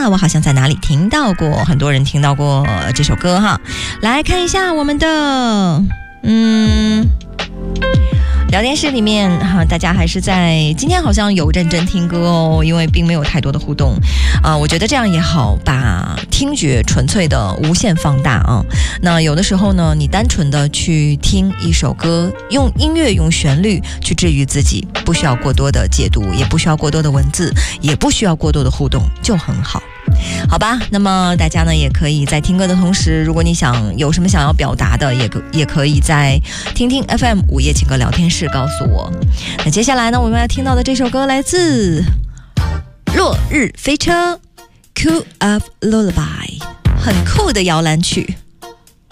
呀，我好像在哪里听到过，很多人听到过这首歌哈。来看一下我们的聊天室里面哈，大家还是在今天好像有认真听歌哦，因为并没有太多的互动我觉得这样也好，把听觉纯粹的无限放大啊。那有的时候呢，你单纯的去听一首歌，用音乐用旋律去治愈自己，不需要过多的解读，也不需要过多的文字，也不需要过多的互动，就很好。好吧，那么大家呢也可以在听歌的同时，如果你有什么想要表达的，也可以在听听 FM 午夜情歌聊天室告诉我。那接下来呢，我们要听到的这首歌来自落日飞车 Cool of Lullaby， 很酷的摇篮曲。